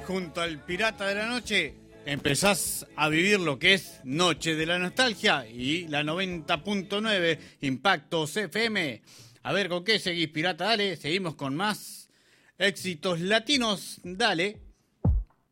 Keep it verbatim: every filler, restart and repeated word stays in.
junto al Pirata de la Noche, empezás a vivir lo que es Noche de la Nostalgia y la noventa punto nueve Impactos F M. A ver, ¿con qué seguís, Pirata? Dale, seguimos con más éxitos latinos. Dale.